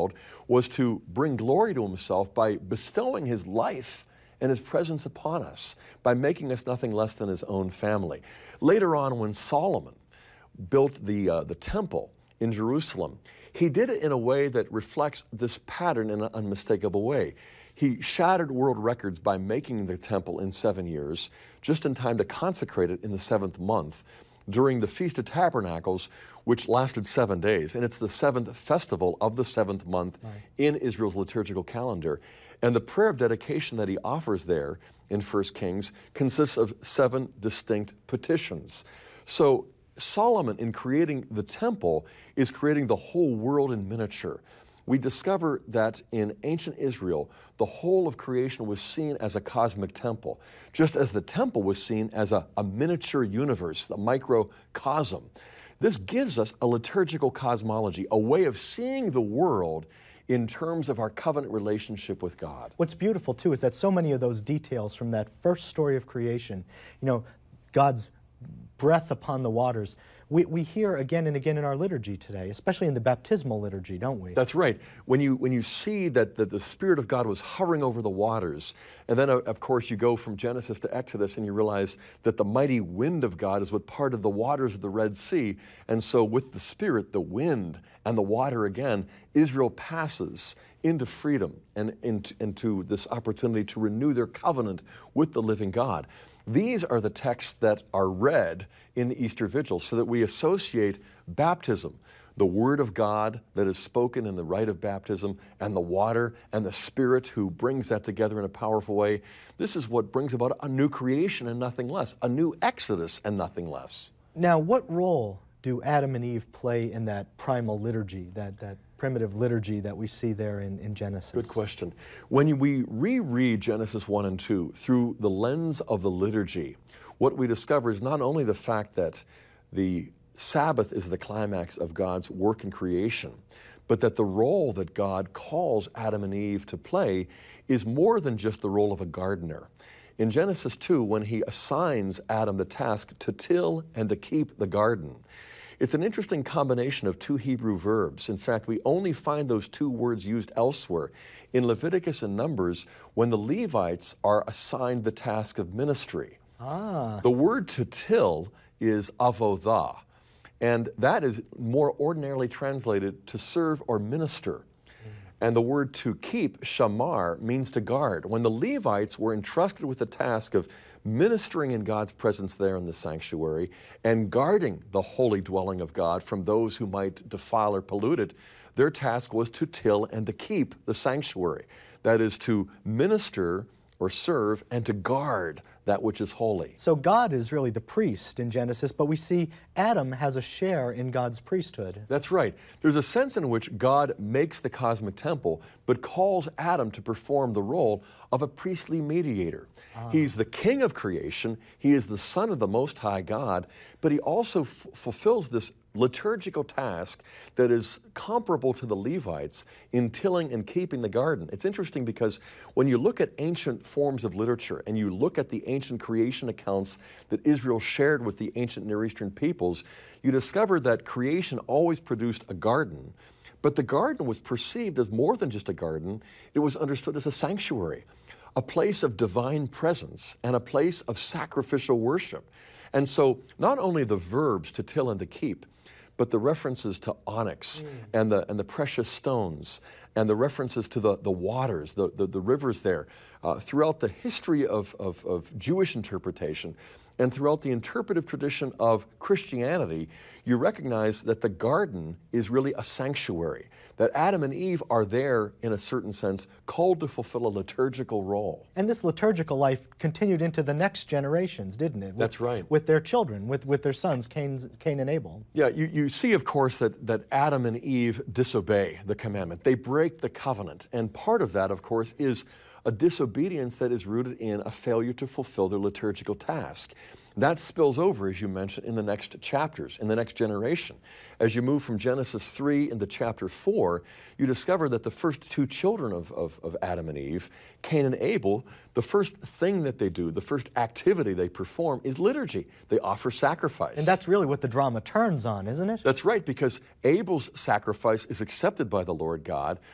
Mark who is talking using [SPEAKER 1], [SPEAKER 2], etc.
[SPEAKER 1] world was to bring glory to himself by bestowing his life and his presence upon us, by making us nothing less than his own family. Later on, when Solomon built the temple in Jerusalem, he did it in a way that reflects this pattern in an unmistakable way. He shattered world records by making the temple in 7 years, just in time to consecrate it in the 7th month during the Feast of Tabernacles, which lasted 7 days. And it's the 7th festival of the 7th month in Israel's liturgical calendar. And the prayer of dedication that he offers there in 1 Kings consists of 7 distinct petitions. So Solomon, in creating the temple, is creating the whole world in miniature. We discover that in ancient Israel, the whole of creation was seen as a cosmic temple, just as the temple was seen as a miniature universe, a microcosm. This gives us a liturgical cosmology, a way of seeing the world in terms of our covenant relationship with God.
[SPEAKER 2] What's beautiful, too, is that so many of those details from that first story of creation, God's breath upon the waters, we hear again and again in our liturgy today, especially in the baptismal liturgy, don't we?
[SPEAKER 1] That's right. When you see that the Spirit of God was hovering over the waters, and then of course you go from Genesis to Exodus and you realize that the mighty wind of God is what parted the waters of the Red Sea, and so with the Spirit, the wind, and the water again, Israel passes into freedom and into this opportunity to renew their covenant with the living God. These are the texts that are read in the Easter Vigil so that we associate baptism, the Word of God that is spoken in the rite of baptism, and the water and the Spirit who brings that together in a powerful way. This is what brings about a new creation and nothing less, a new Exodus and nothing less.
[SPEAKER 2] Now, what role do Adam and Eve play in that primal liturgy, that primitive liturgy that we see there in Genesis?
[SPEAKER 1] Good question. When we reread Genesis 1 and 2 through the lens of the liturgy, what we discover is not only the fact that the Sabbath is the climax of God's work in creation, but that the role that God calls Adam and Eve to play is more than just the role of a gardener. In Genesis 2, when he assigns Adam the task to till and to keep the garden, it's an interesting combination of 2 Hebrew verbs. In fact, we only find those 2 words used elsewhere in Leviticus and Numbers when the Levites are assigned the task of ministry. The word to till is avodah, and that is more ordinarily translated to serve or minister. And the word to keep, shamar, means to guard. When the Levites were entrusted with the task of ministering in God's presence there in the sanctuary and guarding the holy dwelling of God from those who might defile or pollute it, their task was to till and to keep the sanctuary. That is, to minister or serve and to guard that which is holy.
[SPEAKER 2] So God is really the priest in Genesis, but we see Adam has a share in God's priesthood.
[SPEAKER 1] That's right. There's a sense in which God makes the cosmic temple, but calls Adam to perform the role of a priestly mediator. He's the king of creation, he is the son of the Most High God, but he also fulfills this liturgical task that is comparable to the Levites in tilling and keeping the garden. It's interesting because when you look at ancient forms of literature and you look at the ancient creation accounts that Israel shared with the ancient Near Eastern peoples, you discover that creation always produced a garden, but the garden was perceived as more than just a garden. It was understood as a sanctuary, a place of divine presence and a place of sacrificial worship. And so not only the verbs to till and to keep, but the references to onyx and the precious stones and the references to the waters, the rivers there, throughout the history of Jewish interpretation and throughout the interpretive tradition of Christianity, you recognize that the garden is really a sanctuary, that Adam and Eve are there, in a certain sense, called to fulfill a liturgical role.
[SPEAKER 2] And this liturgical life continued into the next generations, didn't it?
[SPEAKER 1] That's right.
[SPEAKER 2] With their children, with their sons, Cain and Abel.
[SPEAKER 1] Yeah, you see, of course, that Adam and Eve disobey the commandment. They break the covenant. And part of that, of course, is a disobedience that is rooted in a failure to fulfill their liturgical task. That spills over, as you mentioned, in the next chapters, in the next generation. As you move from Genesis 3 into chapter 4, you discover that the first 2 children of Adam and Eve, Cain and Abel, the first thing that they do, the first activity they perform is liturgy. They offer sacrifice.
[SPEAKER 2] And that's really what the drama turns on, isn't it?
[SPEAKER 1] That's right, because Abel's sacrifice is accepted by the Lord God,